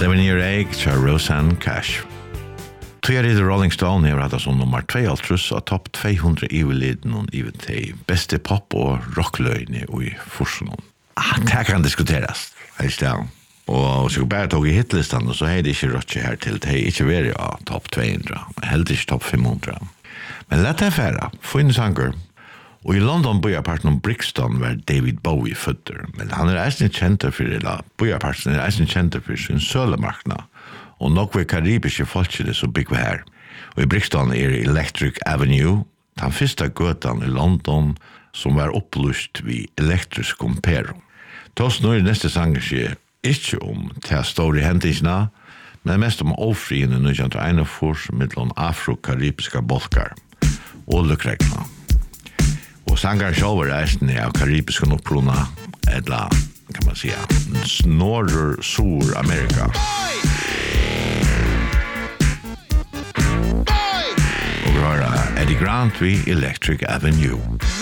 7-Year Egg til Rosanne Cash. Tøyer i The Rolling Stone har hatt som nummer 2 av topp 200 iveliden og ivet til beste pop- og rockløyene i Forsson. Det kan diskuteres, helst det. Og så bare tog i hitlisten, så er det ikke rått her til det er ikke vært av topp 200, helt ikke topp 500. Men lett det færre, finne sanger. Og i London bøyaparten om Brixton var David Bowie føtter, men han eisen kjent for, eller bøyaparten eisen kjent for sin sølemarkna, og nok var karibiske folkene som bygg var her. Og i Brixton Electric Avenue, den første gøtan i London, som var opplyst vid elektrisk kompero. Tås nå neste sanger skjer ikke om til store hendingsna, men mest om ofriene 1941 mellom afro-karibiske bolkar og lukregna. Og sangar sjálvar resten av karibiska uppruna, eller kan man säga, norr-sur Amerika. Og vi har Eddie Grant vid Electric Avenue.